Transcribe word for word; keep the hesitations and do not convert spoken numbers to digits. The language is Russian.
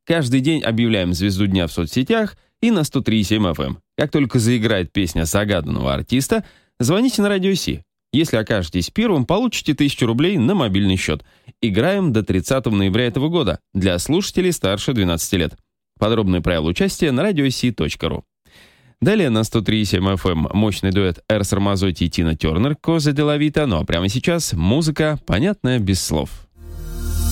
Каждый день объявляем звезду дня в соцсетях и на сто три и семь эф эм. Как только заиграет песня загаданного артиста, звоните на Радио Си. Если окажетесь первым, получите тысячу рублей на мобильный счет. Играем до тридцатого ноября этого года для слушателей старше двенадцати лет. Подробные правила участия на радиоси точка ру. Далее на сто три и семь эф эм мощный дуэт Эрс Рамазотти и Тина Тернер «Коза де ла Вита». Ну а прямо сейчас музыка, понятная без слов.